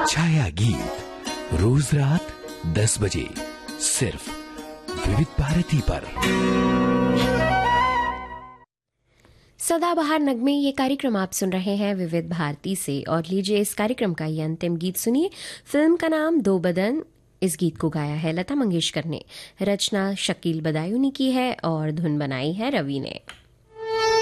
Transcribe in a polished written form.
छाया गीत रोज रात 10 बजे सिर्फ विविध भारती पर। सदाबहार नगमे ये कार्यक्रम आप सुन रहे हैं विविध भारती से, और लीजिए इस कार्यक्रम का ये अंतिम गीत सुनिए। फिल्म का नाम दो बदन। इस गीत को गाया है लता मंगेशकर ने, रचना शकील बदायूं ने की है और धुन बनाई है रवि ने।